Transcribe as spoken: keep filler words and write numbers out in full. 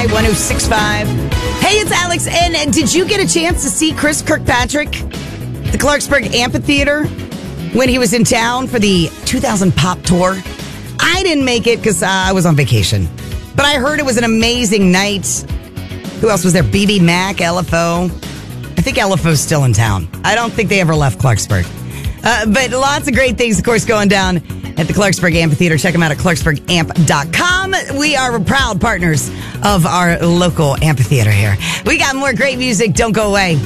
Y one oh six point five. Hey, it's Alex. And did you get a chance to see Chris Kirkpatrick at the Clarksburg Amphitheater when he was in town for the two thousand Pop Tour? I didn't make it because uh, I was on vacation. But I heard it was an amazing night. Who else was there? B B Mac, L F O. I think L F O's still in town. I don't think they ever left Clarksburg. Uh, but lots of great things, of course, going down at the Clarksburg Amphitheater. Check them out at clarksburg amp dot com. We are proud partners of our local amphitheater here. We got more great music. Don't go away.